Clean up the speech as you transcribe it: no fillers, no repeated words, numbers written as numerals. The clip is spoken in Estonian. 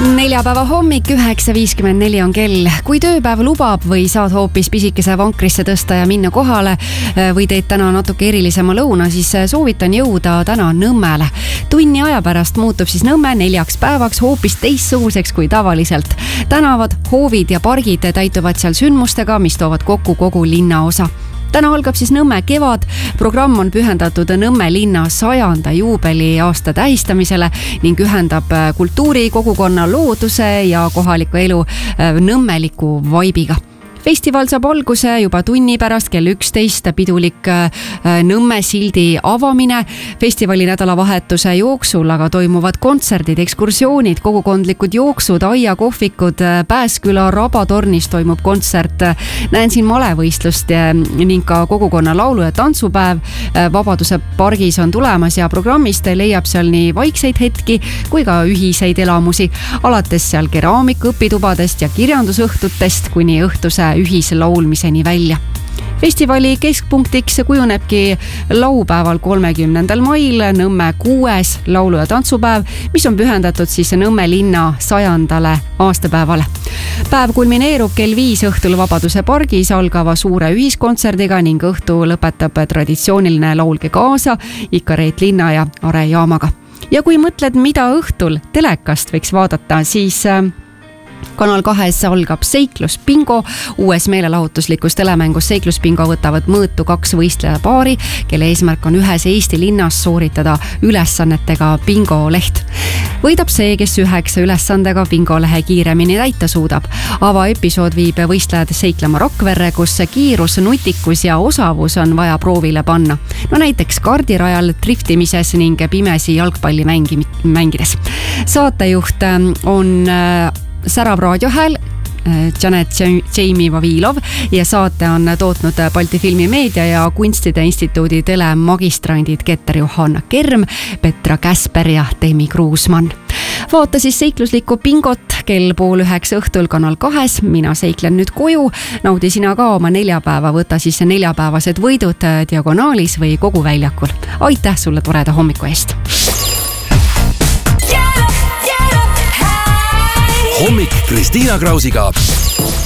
Neljapäeva hommik 9.54 on kell. Kui tööpäev lubab või saad hoopis pisikese vankrisse tõsta ja minna kohale või teed täna natuke erilisema lõuna, siis soovitan jõuda täna Nõmmele. Tunni aja pärast muutub siis Nõmme 4 päevaks hoopis teistsuguseks kui tavaliselt. Tänavad, hoovid ja pargid täituvad seal sündmustega, mis toovad kokku kogu linnaosa. Täna algab siis Nõmme kevad. Programm on pühendatud Nõmme linna 100. juubeli aasta tähistamisele ning ühendab kultuuri, kogukonna, looduse ja kohaliku elu nõmmeliku vaibiga. Festival saab alguse juba tunni pärast kell 11, pidulik Nõmme sildi avamine. Festivali nädalavahetuse jooksul aga toimuvad kontserdid, ekskursioonid, kogukondlikud jooksud, aiakohvikud, Pääsküla Rabatornis toimub kontsert. Näen siin malevõistlust ning ka kogukonna laulu- ja tantsupäev Vabaduse pargis on tulemas ja programmist leiab seal nii vaikseid hetki kui ka ühiseid elamusi. Alates seal keraamika õpitubadest ja kirjandusõhtutest kuni õhtuse ühislaulmiseni välja. Festivali keskpunktiks kujunebki laupäeval 30. mail Nõmme 6. laulu- ja tantsupäev, mis on pühendatud siis Nõmme linna 100. aastapäevale. Päev kulmineerub kell 5 õhtul Vabaduse pargis algava suure ühiskontserdiga ning õhtu lõpetab traditsiooniline Laulge kaasa ikka Reet Linna ja Are Jaamaga. Ja kui mõtled, mida õhtul telekast võiks vaadata, siis Kanal 2 algab Seikluspingo. Uues meelelahutuslikus telemängus Seikluspingo võtavad mõõtu 2 võistlejapaari, kelle eesmärk on ühes Eesti linnas sooritada ülesannetega bingoleht. Võidab see, kes 9 ülesandega bingolehe kiiremini täita suudab. Avaepisood viib võistlejad seiklema Rakverre, kus kiirus, nutikus ja osavus on vaja proovile panna. No näiteks kardirajal, driftimises ning pimesi jalgpalli mängides. Saatejuht on Särav raadiohääl Janet Jamie Vavilov ja saate on tootnud Balti Filmimeedia ja Kunstide Instituudi telemagistrandid Keter Johanna Kerm, Petra Käsper ja Teemi Kruusmann. Vaata siis seikluslikku bingot kell 8:30 õhtul Kanal 2. Mina seiklen nüüd koju. Naudi sina ka oma neljapäeva, võta siis neljapäevased võidud diagonaalis või kogu väljakul. Aitäh sulle toreda hommiku eest! Hommik Kristiina Krausiga.